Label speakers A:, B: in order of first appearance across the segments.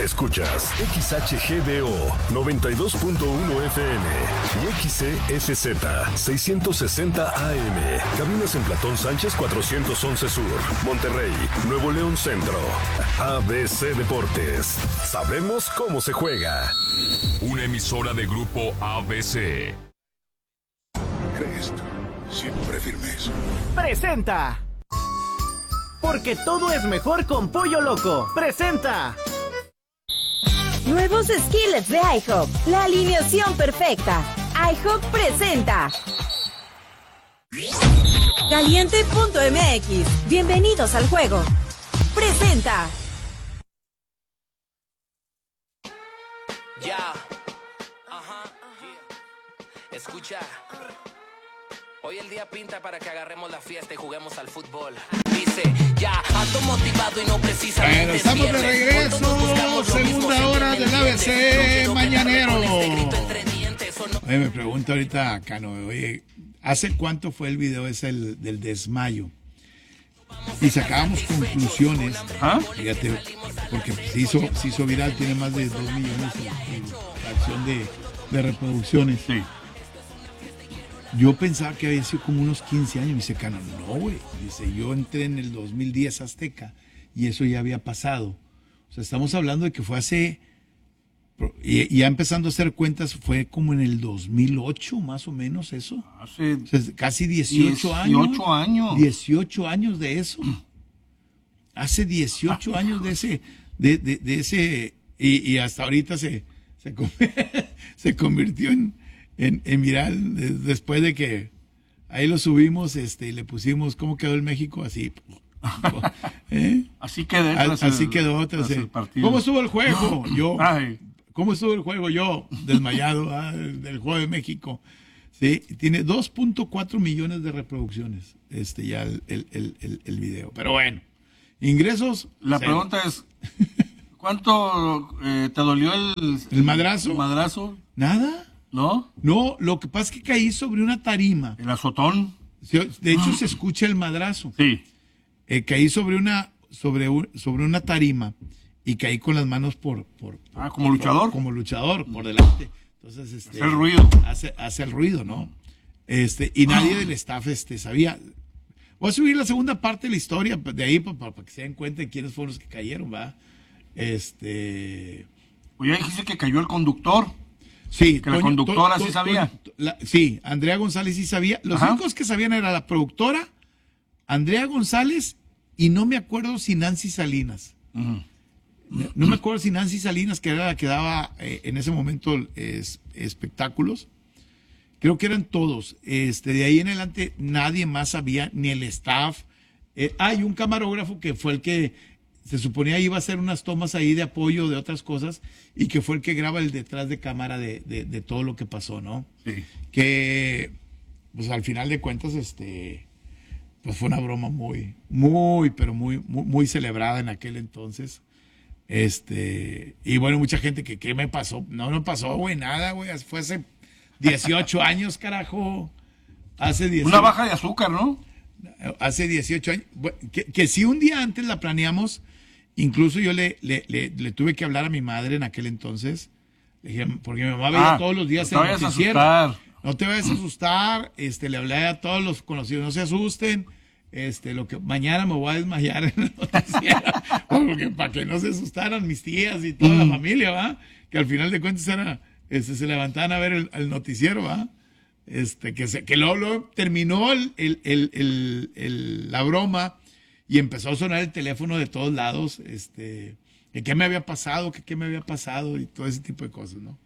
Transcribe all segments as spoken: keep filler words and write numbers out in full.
A: Escuchas X H G D O noventa y dos punto uno F M y X C F Z seiscientos sesenta A M. Cabinas en Platón Sánchez cuatrocientos once Sur, Monterrey, Nuevo León Centro. A B C Deportes. Sabemos cómo se juega.
B: Una emisora de Grupo A B C.
C: Crest, siempre firmes.
D: Presenta. Porque todo es mejor con Pollo Loco. Presenta.
E: Nuevos skillets de IHOP. La alineación perfecta. IHOP presenta. Caliente punto M X. Bienvenidos al juego. Presenta.
F: Ya. Ajá. Escucha. Hoy el día pinta para que agarremos la fiesta y juguemos al fútbol. Dice, ya, ando motivado y no precisamente.
G: Bueno, estamos de regreso, segunda hora del A B C Mañanero. Oye, me pregunto ahorita, Cano, oye, ¿hace cuánto fue el video ese el, del desmayo? Y sacábamos conclusiones, ¿ah? Fíjate, porque se hizo, se hizo viral, tiene más de dos millones en acción de, de reproducciones. Sí. Yo pensaba que había sido como unos quince años. Me dice, Cano, no, güey. Dice, yo entré en el dos mil diez a Azteca y eso ya había pasado. O sea, estamos hablando de que fue hace... Y ya empezando a hacer cuentas, fue como en el dos mil ocho, más o menos, eso. Hace o sea, casi dieciocho años.
H: dieciocho años.
G: dieciocho años de eso. Hace dieciocho años de ese... De, de, de ese y, y hasta ahorita se, se, se convirtió en... En, en viral, de, después de que ahí lo subimos este, y le pusimos cómo quedó el México, así. ¿Eh?
H: Así quedó.
G: Así quedó. Tras el, ¿Cómo estuvo el juego? Yo.
H: Ay.
G: ¿Cómo estuvo el juego? Yo, desmayado ah, del juego de México. Sí, tiene dos punto cuatro millones de reproducciones este ya el, el, el, el video. Pero bueno, ingresos.
H: La cero. Pregunta es, ¿cuánto eh, te dolió el,
G: el madrazo?
H: El madrazo.
G: Nada.
H: ¿No?
G: No, lo que pasa es que caí sobre una tarima.
H: ¿El azotón?
G: De hecho, se escucha el madrazo.
H: Sí.
G: Eh, caí sobre una, sobre, un, sobre una tarima y caí con las manos por... por
H: ah, ¿como
G: por,
H: luchador?
G: Como luchador, por delante. Entonces, este...
H: Hace el ruido.
G: Hace, hace el ruido, ¿no? Este, y nadie del staff este, sabía... Voy a subir la segunda parte de la historia de ahí para, para, para que se den cuenta de quiénes fueron los que cayeron, ¿va? Este...
H: Oye, dijiste que cayó el conductor.
G: Sí,
H: que la Toño, conductora to, to, sí sabía. To,
G: la, sí, Andrea González sí sabía. Los Ajá. únicos que sabían era la productora, Andrea González, y no me acuerdo si Nancy Salinas. Uh-huh. No, no me acuerdo si Nancy Salinas, que era la que daba eh, en ese momento es, espectáculos. Creo que eran todos. Este, de ahí en adelante nadie más sabía, ni el staff. Eh, hay un camarógrafo que fue el que se suponía iba a hacer unas tomas ahí de apoyo de otras cosas y que fue el que graba el detrás de cámara de, de, de todo lo que pasó, ¿no?
H: Sí.
G: Que, pues al final de cuentas, este, pues fue una broma muy, muy, pero muy, muy, muy celebrada en aquel entonces. Este, y bueno, mucha gente que, ¿qué me pasó? No, no pasó, güey, nada, güey, fue hace dieciocho años, carajo. Hace dieciocho.
H: Una baja de azúcar, ¿no?
G: Hace dieciocho años. Que, que si un día antes la planeamos, incluso yo le, le, le, le tuve que hablar a mi madre en aquel entonces, le dije, porque mi mamá veía ah, todos los días
H: no
G: el noticiero. No te vayas a asustar, este, le hablé a todos los conocidos, no se asusten, este, lo que mañana me voy a desmayar en el noticiero, porque para que no se asustaran mis tías y toda la familia, ¿va? Que al final de cuentas era, este, se levantaban a ver el, el noticiero, ¿va? Este, que se, que luego, luego terminó el, el, el, el, el, la broma y empezó a sonar el teléfono de todos lados, este, que qué me había pasado, que qué me había pasado y todo ese tipo de cosas, ¿no?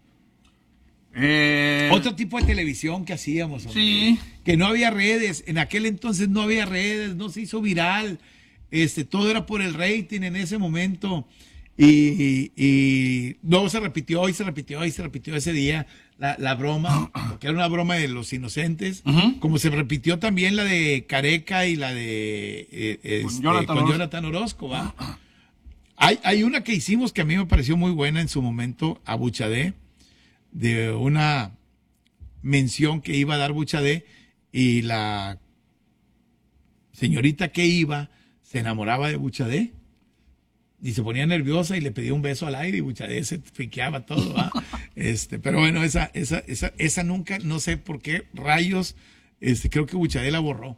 H: Eh...
G: Otro tipo de televisión que hacíamos, hombre,
H: sí.
G: Que no había redes, en aquel entonces no había redes, no se hizo viral, este, todo era por el rating en ese momento. Y, y, y luego se repitió y se repitió y se repitió ese día la, la broma, porque era una broma de los inocentes, uh-huh. Como se repitió también la de Careca y la de eh, este, con, Jonathan con Jonathan Orozco, ¿va? Uh-huh. Hay, hay una que hicimos que a mí me pareció muy buena en su momento, a Buchadé, de una mención que iba a dar Buchadé y la señorita que iba se enamoraba de Buchadé. y se ponía nerviosa y le pedía un beso al aire y Bucharest se friqueaba todo, ¿va? Este, pero bueno, esa, esa, esa, esa nunca, no sé por qué rayos, este, creo que Bucharest la borró.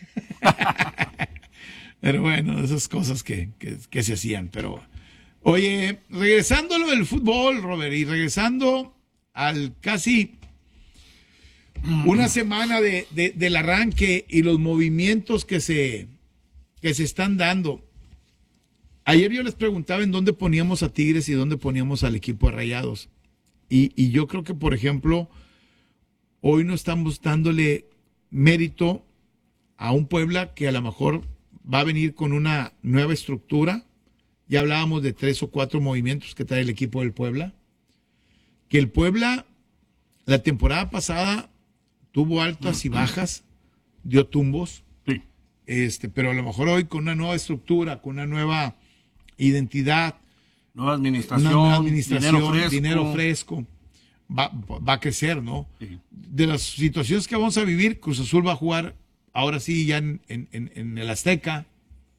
G: Pero bueno, esas cosas que, que, que se hacían. Pero, oye, regresando a lo del fútbol, Robert, y regresando al casi una semana de, de, del arranque y los movimientos que se, que se están dando. Ayer yo les preguntaba en dónde poníamos a Tigres y dónde poníamos al equipo de Rayados. Y, y yo creo que, por ejemplo, hoy no estamos dándole mérito a un Puebla que a lo mejor va a venir con una nueva estructura. Ya hablábamos de tres o cuatro movimientos que trae el equipo del Puebla. Que el Puebla, la temporada pasada, tuvo altas y bajas, dio tumbos.
H: Sí.
G: Este, pero a lo mejor hoy con una nueva estructura, con una nueva identidad,
H: nueva administración,
G: una nueva administración
H: dinero fresco,
G: dinero fresco va, va a crecer, ¿no?
H: Sí.
G: De las situaciones que vamos a vivir, Cruz Azul va a jugar ahora sí ya en, en, en el Azteca.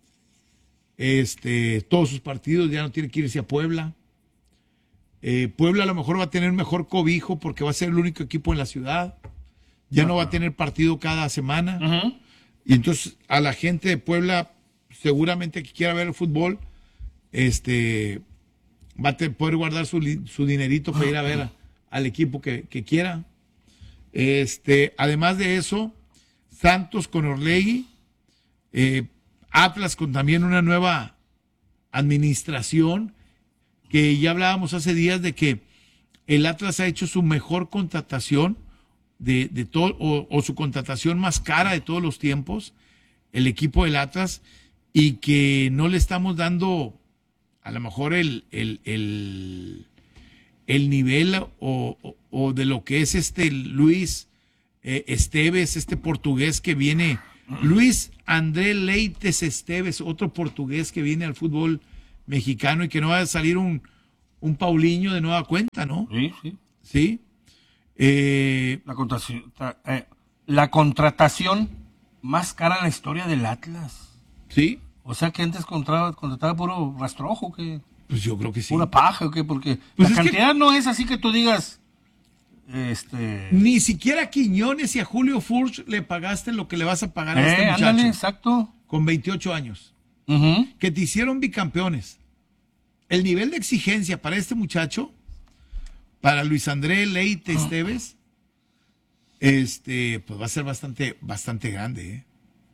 G: Este, todos sus partidos, ya no tiene que irse a Puebla. Eh, Puebla a lo mejor va a tener mejor cobijo porque va a ser el único equipo en la ciudad. Ya no va a tener partido cada semana.
H: Uh-huh.
G: Y entonces a la gente de Puebla, seguramente que quiera ver el fútbol, este, va a te, poder guardar su, su dinerito para ir a ver a, al equipo que, que quiera. Este, además de eso, Santos con Orlegui, eh, Atlas con también una nueva administración, que ya hablábamos hace días de que el Atlas ha hecho su mejor contratación de, de todo, o, o su contratación más cara de todos los tiempos, el equipo del Atlas, y que no le estamos dando a lo mejor el, el, el, el nivel o, o, o de lo que es este Luis eh, Esteves, este portugués que viene, Luis André Leites Esteves, otro portugués que viene al fútbol mexicano y que no va a salir un, un Paulinho de nueva cuenta, ¿no?
H: Sí, sí.
G: Sí. Eh,
H: la, contratación, eh, la contratación más cara en la historia del Atlas.
G: Sí.
H: O sea que antes contrataba, contrataba puro rastrojo, que
G: pues yo creo que sí.
H: Pura paja, ¿o qué? Porque
G: pues
H: la cantidad
G: que...
H: no es así que tú digas. Este...
G: Ni siquiera a Quiñones y a Julio Furch le pagaste lo que le vas a pagar
H: eh,
G: a este muchacho.
H: Ándale, exacto.
G: Con veintiocho años.
H: Uh-huh.
G: Que te hicieron bicampeones. El nivel de exigencia para este muchacho, para Luis André Leite uh-huh. Esteves, este, pues va a ser bastante, bastante grande, ¿eh?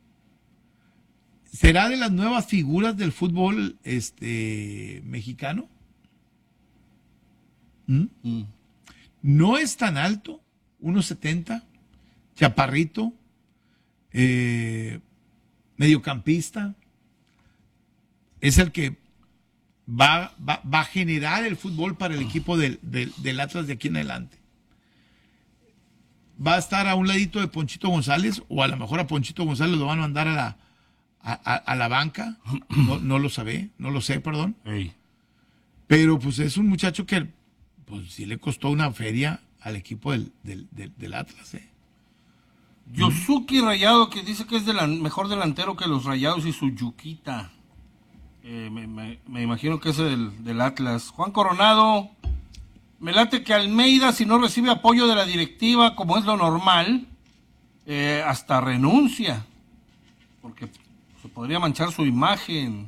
G: ¿Será de las nuevas figuras del fútbol este, mexicano? ¿Mm? Mm. No es tan alto, uno setenta, chaparrito, eh, mediocampista. Es el que va, va, va a generar el fútbol para el equipo del, del, del Atlas de aquí en adelante. Va a estar a un ladito de Ponchito González, o a lo mejor a Ponchito González lo van a mandar a la A, a, a la banca, no, no lo sabe, no lo sé, perdón.
H: Ey.
G: Pero pues es un muchacho que pues sí le costó una feria al equipo del, del, del, del Atlas, ¿eh?
H: Yosuke Rayado, que dice que es de la, mejor delantero que los Rayados y su Yuquita. Eh, me, me, me imagino que es el del Atlas. Juan Coronado, me late que Almeida, si no recibe apoyo de la directiva, como es lo normal, eh, hasta renuncia, porque se podría manchar su imagen.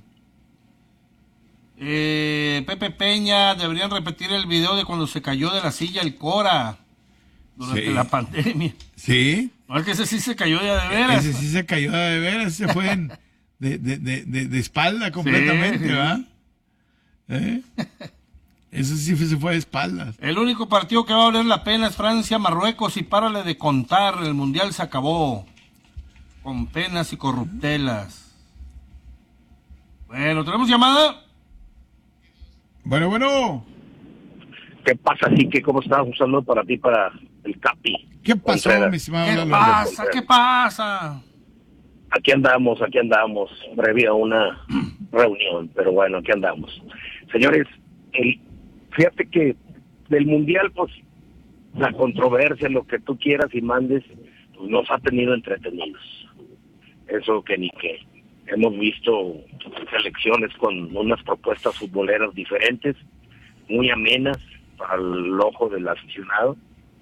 H: Eh, Pepe Peña, deberían repetir el video de cuando se cayó de la silla el Cora durante sí. la pandemia.
G: Sí.
H: No, es que ese sí se cayó ya de veras.
G: Ese sí se cayó de veras, se fue en, de, de, de, de, de espalda completamente, sí. ¿va? ¿Eh? Eso sí se fue de espaldas.
H: El único partido que va a valer la pena es Francia-Marruecos y párale de contar, el Mundial se acabó. Con penas y corruptelas. Bueno, ¿tenemos llamada?
G: Bueno, bueno.
I: ¿Qué pasa, Quique? ¿Cómo estás? Un saludo para ti, para el Capi.
G: ¿Qué pasó,
I: Contreras.
G: mi estimado?
H: ¿Qué pasa? ¿Qué pasa?
I: Aquí andamos, aquí andamos. Previa a una reunión, pero bueno, aquí andamos. Señores, el, fíjate que del Mundial, pues, la controversia, lo que tú quieras y mandes, pues, nos ha tenido entretenidos. Eso que ni qué. hemos visto selecciones con unas propuestas futboleras diferentes, muy amenas para el ojo del aficionado,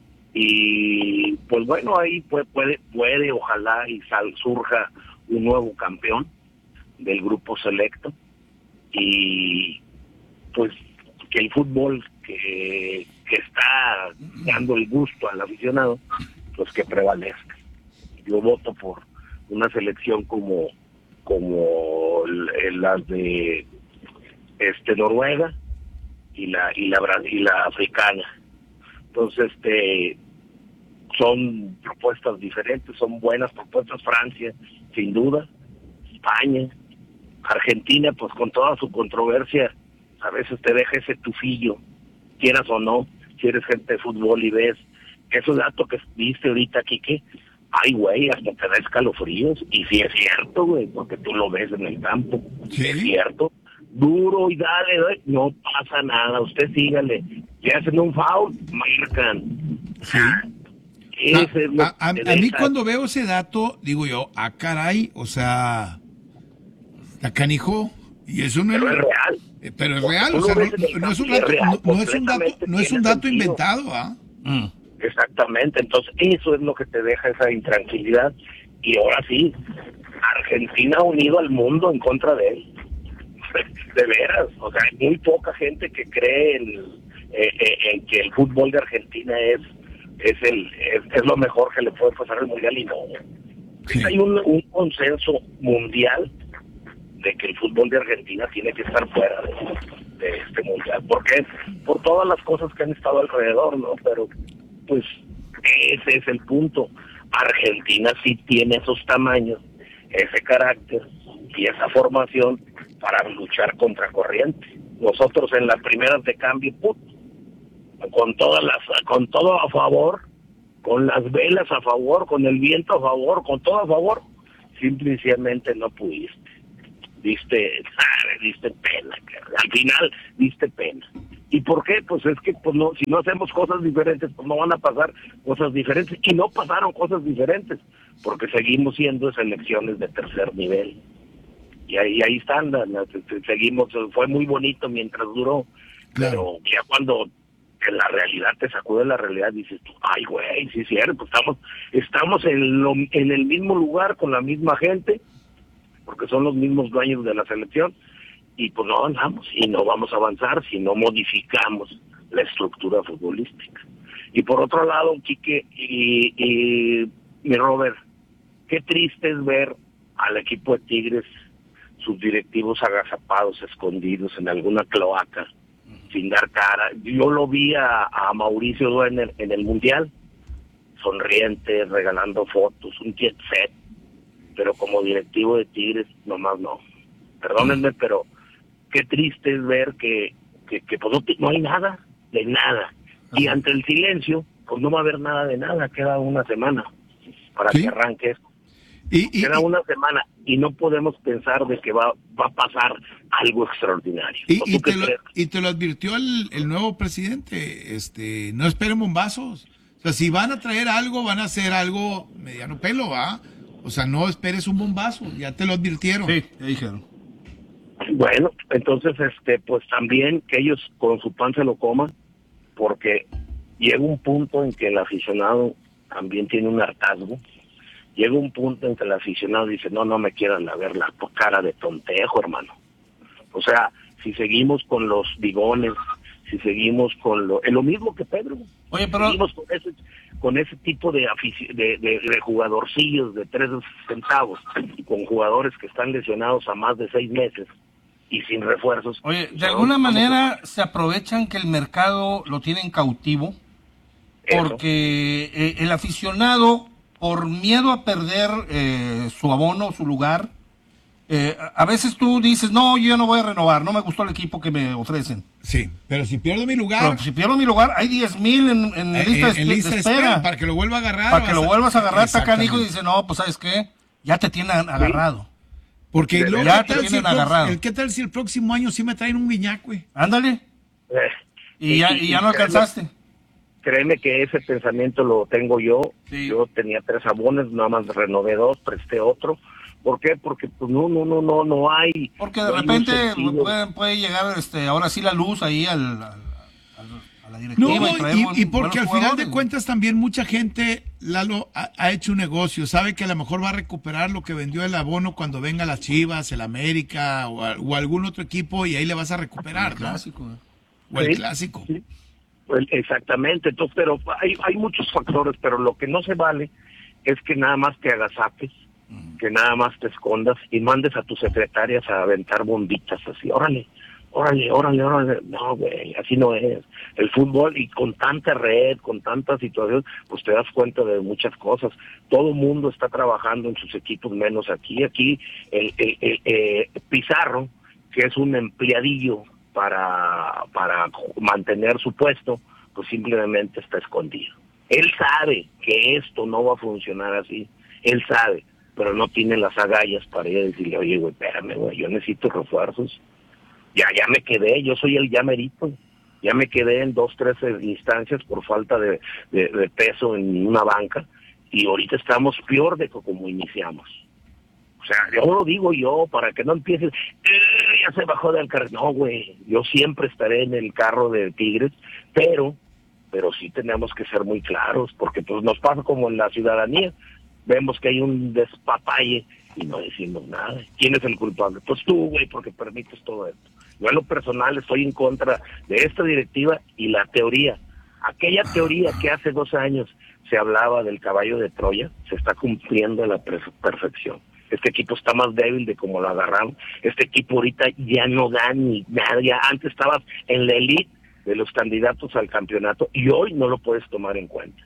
I: y pues bueno, ahí puede, puede, puede ojalá y sal, surja un nuevo campeón del grupo selecto, y pues que el fútbol que, que está dando el gusto al aficionado, pues que prevalezca. Yo voto por una selección como como las de este Noruega y la y la y la africana. Entonces este son propuestas diferentes, son buenas propuestas. Francia, sin duda, España, Argentina, pues con toda su controversia, a veces te deja ese tufillo, quieras o no, si eres gente de fútbol y ves esos datos que viste ahorita, Quique. Ay, güey, hasta te da escalofríos. Y sí es cierto, güey, porque tú lo ves en el campo. ¿Sí? Es cierto. Duro y dale, güey, no pasa nada. Usted sígale. Le hacen un foul, marcan.
G: Sí.
I: Ese
G: a, a, a, a mí cuando veo ese dato, digo yo, ah, caray, o sea, la canijo. Y eso no
I: pero
G: es,
I: es real.
G: Eh, pero es real, o sea, no, no es un dato, no, no es un dato, no es un dato inventado, ¿ah?
I: Mm. Exactamente, entonces eso es lo que te deja esa intranquilidad. Y ahora sí, Argentina ha unido al mundo en contra de él. De veras, o sea, hay muy poca gente que cree en, eh, en que el fútbol de Argentina es es el es, es lo mejor que le puede pasar al mundial, y no. Sí. Hay un, un consenso mundial de que el fútbol de Argentina tiene que estar fuera de, de este mundial. ¿Por qué? Por todas las cosas que han estado alrededor, ¿no? Pero pues ese es el punto. Argentina sí tiene esos tamaños, ese carácter y esa formación para luchar contra corriente. Nosotros en las primeras de cambio, put, con todas las, con todo a favor, con las velas a favor, con el viento a favor, con todo a favor, simplemente no pudiste. Diste, diste pena, al final diste pena. ¿Y por qué? Pues es que pues no, si no hacemos cosas diferentes, pues no van a pasar cosas diferentes. Y no pasaron cosas diferentes, porque seguimos siendo selecciones de tercer nivel. Y ahí, ahí están, la, la, seguimos, fue muy bonito mientras duró, claro. Pero ya cuando en la realidad te sacude la realidad, dices tú, ay güey, sí es cierto, estamos, estamos en, lo, en el mismo lugar con la misma gente, porque son los mismos dueños de la selección, y pues no avanzamos y no vamos a avanzar si no modificamos la estructura futbolística. Y por otro lado, Quique y, y mi Robert, qué triste es ver al equipo de Tigres, sus directivos agazapados, escondidos en alguna cloaca, sin dar cara. Yo lo vi a, a Mauricio Duener en el Mundial, sonriente, regalando fotos, un jet set, pero como directivo de Tigres, nomás no. Perdónenme, pero qué triste es ver que, que, que pues no, no hay nada, de nada. Y ante el silencio, pues no va a haber nada de nada, queda una semana para ¿sí? que arranque esto. Y, y, queda una semana y no podemos pensar de que va, va a pasar algo extraordinario.
G: Y, y, te, lo, y te lo advirtió el, el nuevo presidente, este, no esperen bombazos. O sea, si van a traer algo, van a hacer algo mediano pelo, ¿va? O sea, no esperes un bombazo, ya te lo advirtieron.
H: Sí, ya dijeron.
I: Bueno, entonces, este, pues también que ellos con su pan se lo coman, porque llega un punto en que el aficionado también tiene un hartazgo. Llega un punto en que el aficionado dice, no, no me quieran ver la cara de tontejo, hermano. O sea, si seguimos con los bigones, si seguimos con lo... Es lo mismo que Pedro.
H: Oye, pero...
I: Seguimos con ese, con ese tipo de, afici- de, de, de jugadorcillos de tres centavos, con jugadores que están lesionados a más de seis meses y sin refuerzos.
H: Oye, de alguna manera se aprovechan que el mercado lo tienen cautivo, porque eh, el aficionado... por miedo a perder eh, su abono, su lugar, eh, a veces tú dices, no, yo no voy a renovar, no me gustó el equipo que me ofrecen.
G: Sí, pero si pierdo mi lugar...
H: Pero si pierdo mi lugar, hay diez mil en, en
G: eh,
H: lista,
G: en,
H: de,
G: en lista
H: de
G: espera.
H: espera.
G: Para que lo vuelva a agarrar.
H: Para que lo vuelvas a agarrar, está canijo y
G: Exactamente.
H: dice, no, pues ¿sabes qué? Ya te tienen agarrado.
G: Porque
H: ya
G: luego,
H: te
G: ¿qué tal
H: tienen
G: si el,
H: agarrado.
G: el, ¿qué tal si el próximo año sí me traen un guiñac, güey?
H: Ándale.
I: Eh,
H: y, y, ya, y ya no alcanzaste.
I: Créeme que ese pensamiento lo tengo yo.
H: Sí.
I: Yo tenía tres abonos, nada más renové dos, presté otro, ¿Por qué? Porque pues no, no, no, no, no hay.
H: Porque de
I: no hay
H: repente puede, puede llegar, este, ahora sí la luz ahí al, al, al a la directiva.
G: No,
H: y, traer
G: y,
H: buen,
G: y porque al final de
H: jugadores.
G: cuentas también mucha gente, Lalo, ha, ha hecho un negocio, sabe que a lo mejor va a recuperar lo que vendió el abono cuando venga las Chivas, el América o, a, o algún otro equipo y ahí le vas a recuperar,
H: el
G: ¿no?
H: clásico. ¿eh?
G: O el
I: Sí,
G: clásico.
I: Sí. Pues, exactamente, entonces, pero hay, hay muchos factores, pero lo que no se vale es que nada más te agasaques, que nada más te escondas y mandes a tus secretarias a aventar bombitas así, órale, órale, órale, órale. No, güey, así no es. El fútbol, y con tanta red, con tanta situación, pues te das cuenta de muchas cosas. Todo el mundo está trabajando en sus equipos, menos aquí. Aquí el, el, el eh, Pizarro, que es un empleadillo para, para mantener su puesto, pues simplemente está escondido. Él sabe que esto no va a funcionar así, él sabe, pero no tiene las agallas para ir a decirle, oye, güey, espérame, güey, yo necesito refuerzos. Ya, ya me quedé, yo soy el llamerito, ya me quedé en dos, tres instancias por falta de, de, de peso en una banca, y ahorita estamos peor de como iniciamos. O sea, yo lo digo yo, para que no empieces, eh, ya se bajó del carro. No, güey, yo siempre estaré en el carro de Tigres, pero, pero sí tenemos que ser muy claros, porque pues nos pasa como en la ciudadanía, vemos que hay un despapalle y no decimos nada. ¿Quién es el culpable? Pues tú, güey, porque permites todo esto. Yo en lo personal estoy en contra de esta directiva y la teoría. Aquella teoría que hace dos años se hablaba del caballo de Troya, se está cumpliendo a la perfección. Este equipo está más débil de como lo agarraron. Este equipo ahorita ya no da ni nada. Ya antes estabas en la elite de los candidatos al campeonato y hoy no lo puedes tomar en cuenta.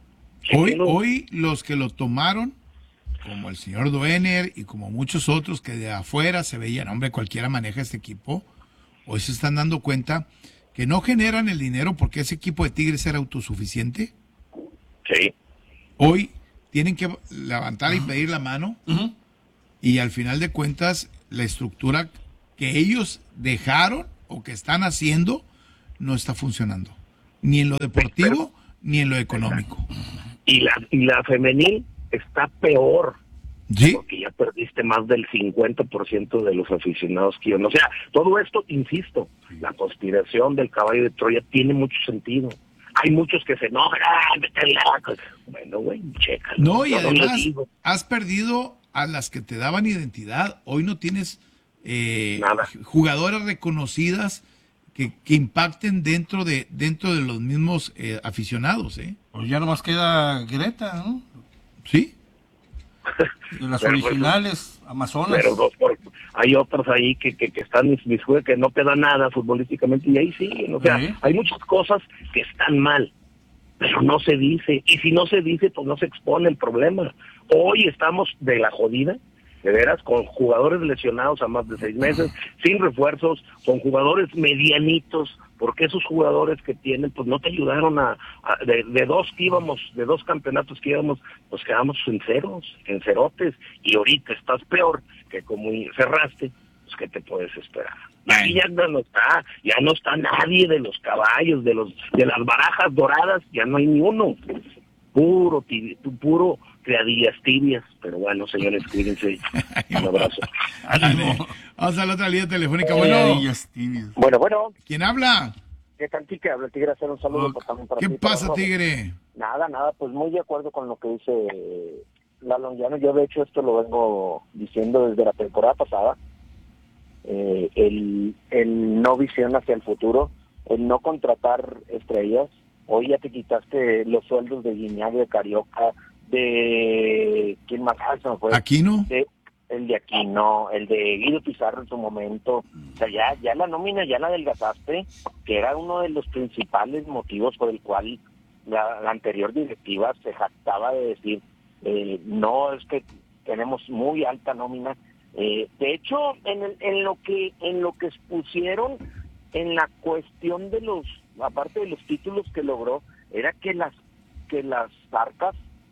G: Hoy, hoy los que lo tomaron, como el señor Duener y como muchos otros que de afuera se veían, hombre, cualquiera maneja este equipo, hoy se están dando cuenta que no generan el dinero porque ese equipo de Tigres era autosuficiente.
I: Sí.
G: Hoy tienen que levantar y pedir la mano.
H: Uh-huh.
G: Y al final de cuentas, la estructura que ellos dejaron o que están haciendo no está funcionando. Ni en lo deportivo, pero, ni en lo económico.
I: Y la, y la femenil está peor.
G: ¿Sí?
I: Porque ya perdiste más del cincuenta por ciento de los aficionados que iban. O sea, todo esto, insisto, la conspiración del caballo de Troya tiene mucho sentido. Hay muchos que se enojan. Bueno, güey, chécalo.
G: No, y
I: Yo
G: además
I: no
G: has perdido a las que te daban identidad. Hoy no tienes eh,
I: Nada.
G: jugadoras reconocidas que, que impacten dentro de dentro de los mismos eh, aficionados, ¿eh?
H: Pues ya nomás queda Greta, ¿no?
G: Sí.
H: De las
I: pero,
H: originales,
I: pero,
H: Amazonas.
I: Pero dos por, hay otros ahí que, que, que están mis, mis juegos que no queda nada futbolísticamente y ahí siguen. O sea,
H: ¿Sí?
I: hay muchas cosas que están mal, pero no se dice. Y si no se dice, pues no se expone el problema. Hoy estamos de la jodida, de veras, con jugadores lesionados a más de seis meses, sin refuerzos, con jugadores medianitos, porque esos jugadores que tienen, pues no te ayudaron a, a de, de dos que íbamos, de dos campeonatos que íbamos, pues quedamos en ceros, en cerotes, y ahorita estás peor, que como cerraste, pues ¿qué te puedes esperar? Y ya no está, ya no está nadie de los caballos, de los, de las barajas doradas, ya no hay ni uno, puro, tibio, puro criadillas tibias, pero bueno, señores, cuídense, un abrazo.
G: Vamos a la otra línea telefónica, bueno.
J: Bueno, bueno.
G: ¿Quién habla?
J: ¿Qué tal, Tigre? Habla Tigre, hacer un saludo
G: Oh,
J: también para
G: ¿Qué
J: ti,
G: pasa,
J: para
G: Tigre?
J: Nada, nada, pues muy de acuerdo con lo que dice Lalo Llano. Yo de hecho esto lo vengo diciendo desde la temporada pasada. Eh, el, el no visión hacia el futuro, el no contratar estrellas. Hoy ya te quitaste los sueldos de Guiñac, de Carioca, de... ¿Quién más? Ah, se me fue.
G: ¿Aquino?
J: De, el de Aquino, el de Guido Pizarro en su momento. O sea, ya, ya la nómina ya la adelgazaste, que era uno de los principales motivos por el cual la, la anterior directiva se jactaba de decir, eh, no, es que tenemos muy alta nómina. Eh, de hecho, en, el, en lo que en lo que expusieron en la cuestión de los, aparte de los títulos que logró, era que las que las arcas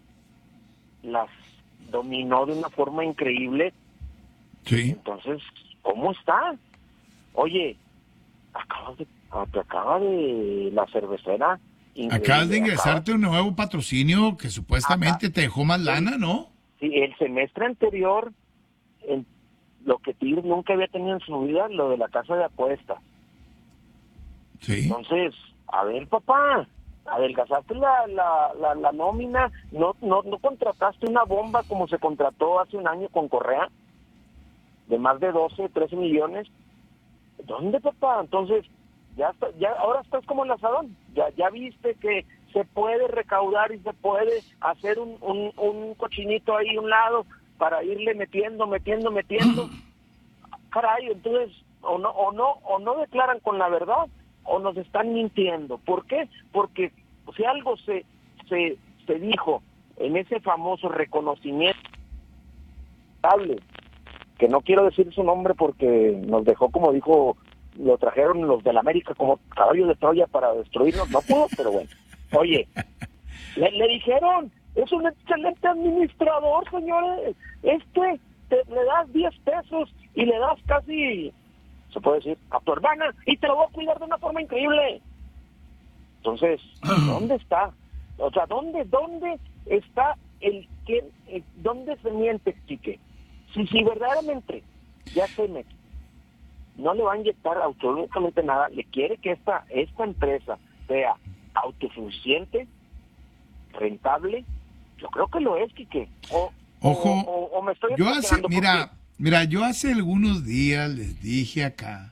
J: las dominó de una forma increíble.
G: Sí.
J: Entonces, ¿cómo está? Oye, acabas de, te acaba de la cervecera.
G: Acabas de ingresarte acabas... un nuevo patrocinio que supuestamente Acá. te dejó más lana, ¿no?
J: Sí, el semestre anterior en lo que Tigres nunca había tenido en su vida, lo de la casa de apuestas.
G: Sí.
J: Entonces, a ver, papá, adelgazaste la, la, la, la nómina, no, no, no contrataste una bomba como se contrató hace un año con Correa, de más de doce, trece millones. ¿Dónde, papá? Entonces, ya está, ya ahora estás como el asadón, ya, ya viste que se puede recaudar y se puede hacer un, un, un cochinito ahí a un lado para irle metiendo, metiendo, metiendo. Caray, entonces, o no, o no, o no declaran con la verdad, o nos están mintiendo. ¿Por qué? Porque si algo se, se, se dijo en ese famoso reconocimiento, que no quiero decir su nombre porque nos dejó, como dijo, lo trajeron los del América como caballo de Troya para destruirnos, no pudo, pero bueno. Oye, le, le dijeron, es un excelente administrador, señores, este, te, le das diez pesos y le das casi, se puede decir, a tu hermana, y te lo voy a cuidar de una forma increíble. Entonces, ¿dónde está? O sea, ¿dónde, dónde está el que, el, dónde se miente, Quique? Si, si verdaderamente ya se mete, no le va a inyectar absolutamente nada, le quiere que esta, esta empresa sea autosuficiente, rentable, yo creo que lo es, Quique. O,
G: Ojo,
J: o, o, o me estoy
G: yo hace, mira,
J: porque...
G: mira, yo hace algunos días les dije acá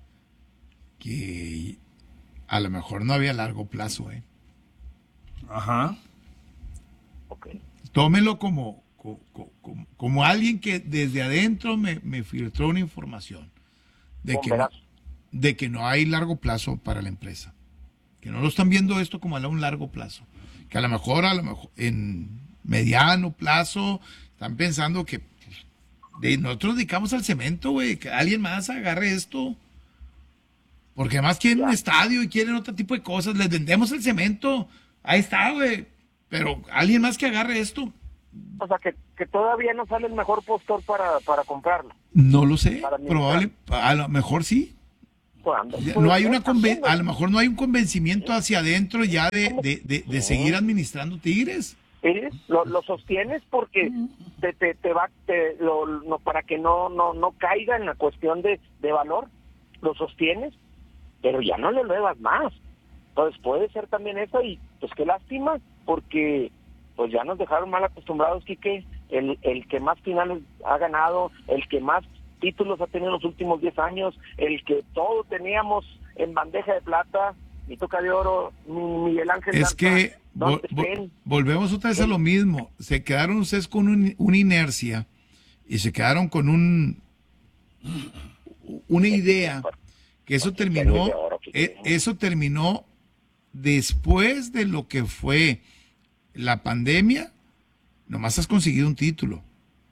G: que a lo mejor no había largo plazo, ¿eh?
H: Ajá.
J: Okay.
G: Tómelo como, como, como, como alguien que desde adentro me, me filtró una información de que, no, de que no hay largo plazo para la empresa. Que no lo están viendo esto como a un largo plazo. Que a lo mejor, a lo mejor en mediano plazo están pensando que pues, de, nosotros dedicamos al cemento, güey, que alguien más agarre esto. Porque además quieren un estadio y quieren otro tipo de cosas. Les vendemos el cemento. Ahí está, güey. Pero alguien más que agarre esto.
J: O sea, que, que todavía no sale el mejor postor para, para comprarlo.
G: No lo sé. Probable, a lo mejor sí. No hay una conven- a lo mejor no hay un convencimiento hacia adentro ya de, de, de, de seguir administrando Tigres.
J: Sí, lo, lo sostienes porque te, te, te va te, lo, no, para que no, no, no caiga en la cuestión de, de valor, lo sostienes, pero ya no le elevas más. Entonces puede ser también eso y pues qué lástima porque pues ya nos dejaron mal acostumbrados, Quique, el, el que más finales ha ganado, el que más títulos ha tenido en los últimos diez años, el que todo teníamos en bandeja de plata, mi toca de oro, mi Miguel Ángel.
G: Es
J: Lanza,
G: que vo- vo- volvemos otra vez a lo mismo, se quedaron ustedes con un, una inercia y se quedaron con un una idea que eso terminó, eh, eso terminó después de lo que fue la pandemia, nomás has conseguido un título.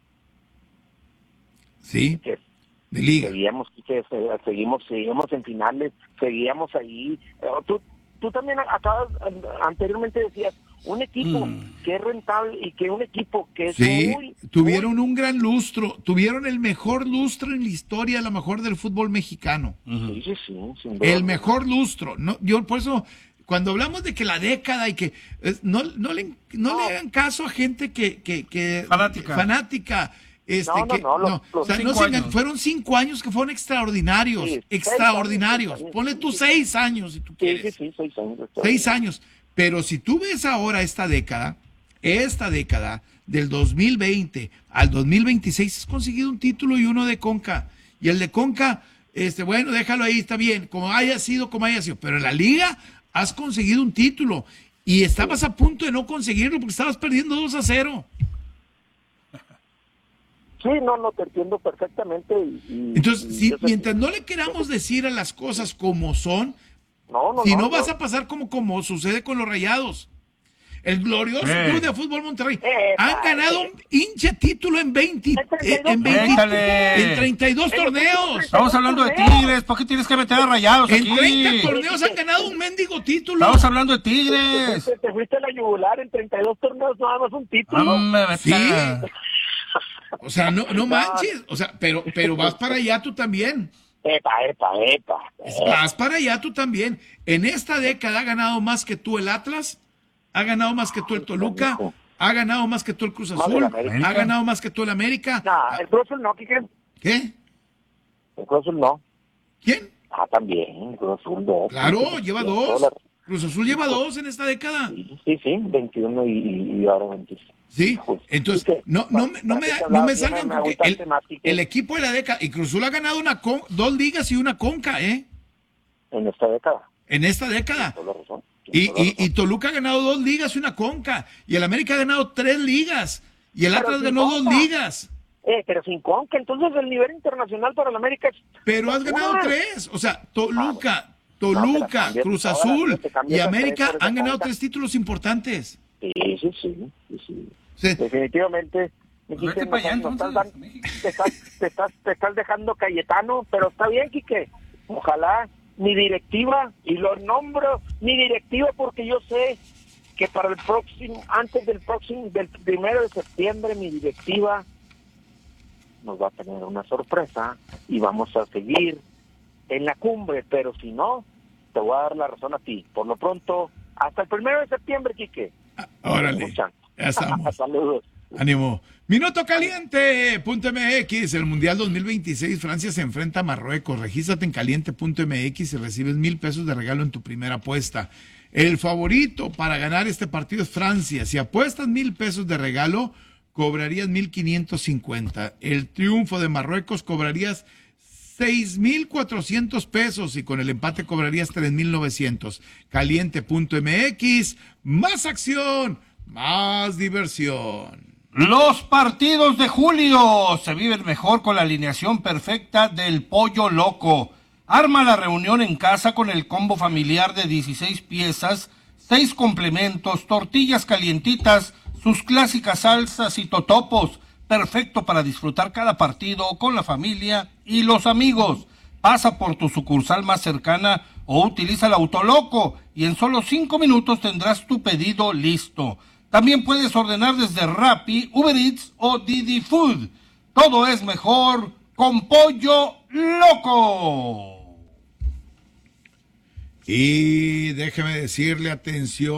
G: Sí, de liga.
J: Seguíamos, seguimos, seguimos en finales, seguíamos ahí. Tú, tú también acabas, anteriormente decías, un equipo mm. que es rentable y que un equipo que es
G: sí,
J: muy...
G: tuvieron
J: muy...
G: un gran lustro, tuvieron el mejor lustro en la historia, a lo mejor del fútbol mexicano.
J: Uh-huh. Sí, sí, sí, sin
G: el mejor lustro. No, yo por eso... Cuando hablamos de que la década y que no, no, le, no, no. le hagan caso a gente que... que, que
H: fanática.
G: fanática este,
J: no, no,
G: que,
J: no, los,
G: no,
J: los
G: o sea,
J: cinco
G: no se,
J: años.
G: Fueron cinco años que fueron extraordinarios,
J: sí,
G: extraordinarios.
J: Años,
G: Ponle tú seis años si tú
J: sí,
G: quieres.
J: Sí, sí, seis años.
G: Seis años. Pero si tú ves ahora esta década, esta década, del dos mil veinte al dos mil veintiséis, has conseguido un título y uno de Conca. Y el de Conca, este, bueno, déjalo ahí, está bien, como haya sido, como haya sido. Pero en la liga has conseguido un título y estabas a punto de no conseguirlo porque estabas perdiendo dos a cero.
J: Sí, no, no, te entiendo perfectamente. Y, y,
G: Entonces,
J: y
G: si,
J: yo
G: mientras
J: sé,
G: no le queramos decir a las cosas como son,
J: no, no,
G: si no,
J: no
G: vas
J: no.
G: a pasar como, como sucede con los Rayados. El glorioso
H: eh.
G: Club de Fútbol Monterrey
J: eh,
G: han ganado un hinche título en veinte, eh, en, veinte en treinta y dos torneos.
H: Estamos hablando de Tigres, ¿por qué tienes que meter a Rayados
G: En
H: aquí?
G: treinta torneos han ganado un mendigo título.
H: Estamos hablando de Tigres.
J: Te, te fuiste a la yugular en treinta y dos torneos, nada más un título.
H: Hombre,
G: sí. O sea, no, no manches. O sea, pero, pero vas para allá tú también.
J: Epa, epa, epa.
G: Vas para allá tú también. En esta década ha ganado más que tú el Atlas, ha ganado más que tú el Toluca, ¿Ha ganado más que tú el Cruz
J: Más
G: Azul?
J: del América.
G: ¿Ha ganado más que tú el América?
J: No, el Cruz Azul no, Quique.
G: ¿Qué?
J: El Cruz Azul no.
G: ¿Quién?
J: Ah, también, el Cruz Azul dos.
G: Claro, lleva dos.
J: Todas las-
G: Cruz Azul lleva dos en esta década.
J: Sí, sí, veintiuno y, y ahora veintiséis.
G: Sí, entonces, no, no, me- no, me, no me salgan con que el, el equipo de la década, y Cruz Azul ha ganado una con, dos ligas y una conca, ¿eh?
J: En esta década.
G: En esta década.
J: Toda la razón.
G: Y, y, y Toluca ha ganado dos ligas y una conca. Y el América ha ganado tres ligas. Y el
J: Pero
G: Atlas
J: sin
G: ganó
J: conca.
G: dos ligas.
J: Eh, pero sin conca, entonces el nivel internacional para el América es...
G: Pero has ganado
J: Ah,
G: tres. O sea, Toluca,
J: No, te la
G: Toluca,
J: cambias,
G: Cruz
J: ahora
G: Azul
J: te cambias
G: y
J: a
G: América
J: tres por esa
G: han ganado
J: conca.
G: tres títulos importantes.
J: Sí, sí, sí. sí, sí.
G: Sí.
J: Definitivamente. mi
H: Pues
J: Quique,
H: vete pa' allá,
J: nos- nos
H: entonces,
J: estás dan-
H: México.
J: te, estás, te, estás, te estás dejando Cayetano, pero está bien, Quique. Ojalá mi directiva, y lo nombro mi directiva porque yo sé que para el próximo, antes del próximo, del primero de septiembre, mi directiva nos va a tener una sorpresa y vamos a seguir en la cumbre, pero si no, te voy a dar la razón a ti. Por lo pronto, hasta el primero de septiembre, Quique.
G: Órale,
J: Escuchan.
G: ya estamos.
J: Saludos.
G: Ánimo. Minuto caliente punto M X, el Mundial dos mil veintiséis, Francia se enfrenta a Marruecos. Regístrate en caliente punto M X y recibes mil pesos de regalo en tu primera apuesta. El favorito para ganar este partido es Francia. Si apuestas mil pesos de regalo, cobrarías mil quinientos cincuenta. El triunfo de Marruecos cobrarías seis mil cuatrocientos pesos y con el empate cobrarías tres mil novecientos. caliente punto M X, más acción, más diversión.
H: Los partidos de julio se viven mejor con la alineación perfecta del Pollo Loco. Arma la reunión en casa con el combo familiar de dieciséis piezas, seis complementos, tortillas calientitas, sus clásicas salsas y totopos. Perfecto para disfrutar cada partido con la familia y los amigos. Pasa por tu sucursal más cercana o utiliza el Autoloco y en solo cinco minutos tendrás tu pedido listo. También puedes ordenar desde Rappi, Uber Eats o Didi Food. Todo es mejor con Pollo Loco.
G: Y déjeme decirle, atención.